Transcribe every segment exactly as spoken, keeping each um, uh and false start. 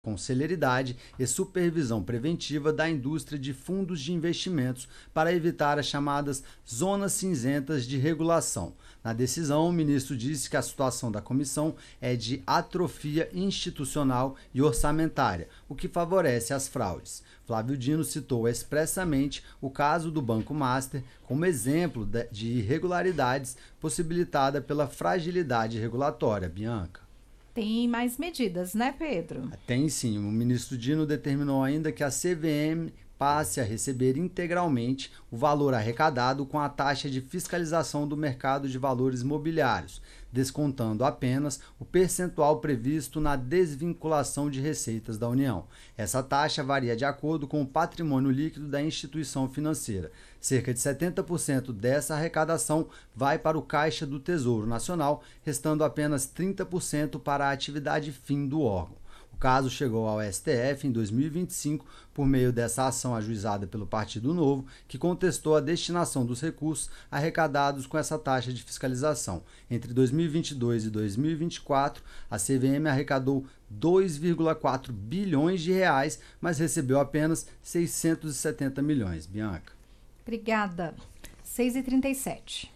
com celeridade e supervisão preventiva da indústria de fundos de investimentos para evitar as chamadas zonas cinzentas de regulação. Na decisão, o ministro disse que a situação da comissão é de atrofia institucional e orçamentária, o que favorece as fraudes. Flávio Dino citou expressamente o caso do Banco Master como exemplo de irregularidades possibilitada pela fragilidade regulatória. Bianca. Tem mais medidas, né, Pedro? Tem sim. O ministro Dino determinou ainda que a C V M passe a receber integralmente o valor arrecadado com a taxa de fiscalização do mercado de valores mobiliários, descontando apenas o percentual previsto na desvinculação de receitas da União. Essa taxa varia de acordo com o patrimônio líquido da instituição financeira. Cerca de setenta por cento dessa arrecadação vai para o Caixa do Tesouro Nacional, restando apenas trinta por cento para a atividade fim do órgão. O caso chegou ao S T F em dois mil e vinte e cinco por meio dessa ação ajuizada pelo Partido Novo, que contestou a destinação dos recursos arrecadados com essa taxa de fiscalização. Entre dois mil e vinte e dois e dois mil e vinte e quatro, a C V M arrecadou dois vírgula quatro bilhões de reais, mas recebeu apenas seiscentos e setenta milhões. Bianca. Obrigada. seis e trinta e sete.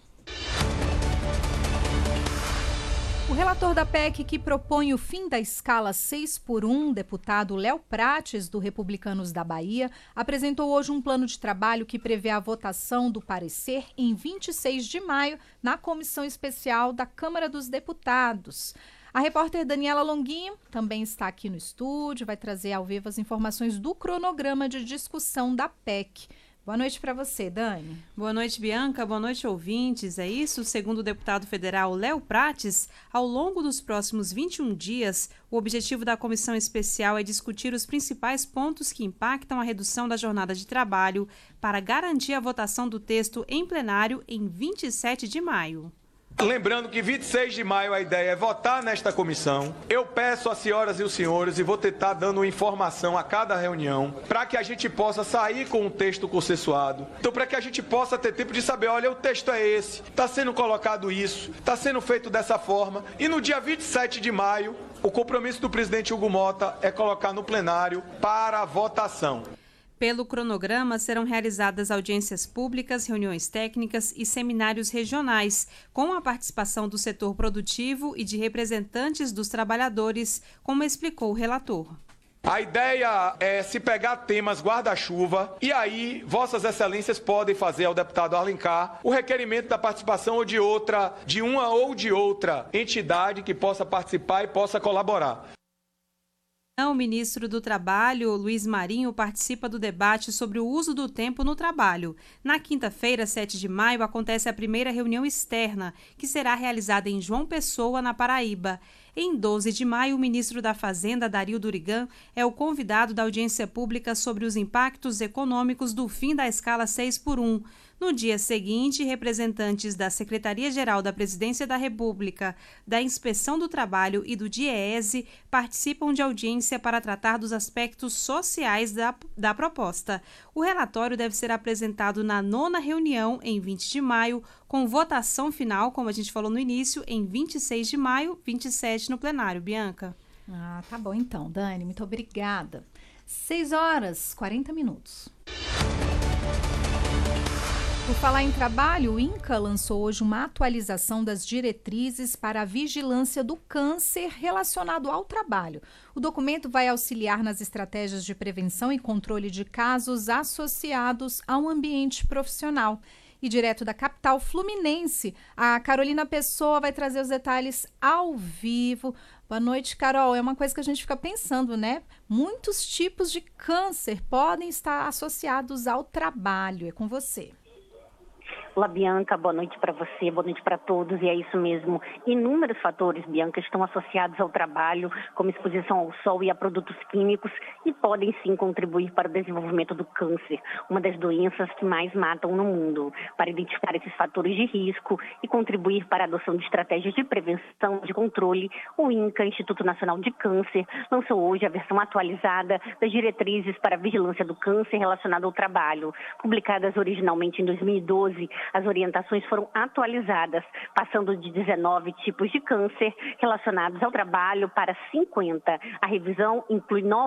O relator da P E C que propõe o fim da escala seis por um, deputado Léo Prates, do Republicanos da Bahia, apresentou hoje um plano de trabalho que prevê a votação do parecer em vinte e seis de maio na Comissão Especial da Câmara dos Deputados. A repórter Daniela Longuinho também está aqui no estúdio, vai trazer ao vivo as informações do cronograma de discussão da P E C. Boa noite para você, Dani. Boa noite, Bianca. Boa noite, ouvintes. É isso? Segundo o deputado federal Léo Prates, ao longo dos próximos vinte e um dias, o objetivo da comissão especial é discutir os principais pontos que impactam a redução da jornada de trabalho para garantir a votação do texto em plenário em vinte e sete de maio. Lembrando que vinte e seis de maio a ideia é votar nesta comissão. Eu peço às senhoras e os senhores, e vou tentar dando informação a cada reunião, para que a gente possa sair com um texto consensuado. Então, para que a gente possa ter tempo de saber, olha, o texto é esse, está sendo colocado isso, está sendo feito dessa forma. E no dia vinte e sete de maio, o compromisso do presidente Hugo Mota é colocar no plenário para a votação. Pelo cronograma, serão realizadas audiências públicas, reuniões técnicas e seminários regionais, com a participação do setor produtivo e de representantes dos trabalhadores, como explicou o relator. A ideia é se pegar temas guarda-chuva e aí vossas excelências podem fazer ao deputado Alencar o requerimento da participação ou de outra, de uma ou de outra entidade que possa participar e possa colaborar. O ministro do Trabalho, Luiz Marinho, participa do debate sobre o uso do tempo no trabalho. Na quinta-feira, sete de maio, acontece a primeira reunião externa, que será realizada em João Pessoa, na Paraíba. Em doze de maio, o ministro da Fazenda, Dario Durigan, é o convidado da audiência pública sobre os impactos econômicos do fim da escala seis por um. No dia seguinte, representantes da Secretaria-Geral da Presidência da República, da Inspeção do Trabalho e do DIEESE participam de audiência para tratar dos aspectos sociais da, da proposta. O relatório deve ser apresentado na nona reunião, em vinte de maio, com votação final, como a gente falou no início, em vinte e seis de maio, vinte e sete no plenário. Bianca? Ah, tá bom então, Dani. Muito obrigada. seis horas e quarenta minutos. Por falar em trabalho, o INCA lançou hoje uma atualização das diretrizes para a vigilância do câncer relacionado ao trabalho. O documento vai auxiliar nas estratégias de prevenção e controle de casos associados ao ambiente profissional. E direto da capital fluminense, a Carolina Pessoa vai trazer os detalhes ao vivo. Boa noite, Carol. É uma coisa que a gente fica pensando, né? Muitos tipos de câncer podem estar associados ao trabalho. É com você. Olá, Bianca, boa noite para você, boa noite para todos, e é isso mesmo. Inúmeros fatores, Bianca, estão associados ao trabalho, como exposição ao sol e a produtos químicos, e podem sim contribuir para o desenvolvimento do câncer, uma das doenças que mais matam no mundo. Para identificar esses fatores de risco e contribuir para a adoção de estratégias de prevenção e de controle, o INCA, Instituto Nacional de Câncer, lançou hoje a versão atualizada das diretrizes para a vigilância do câncer relacionado ao trabalho, publicadas originalmente em dois mil e doze, as orientações foram atualizadas, passando de dezenove tipos de câncer relacionados ao trabalho para cinquenta. A revisão inclui nove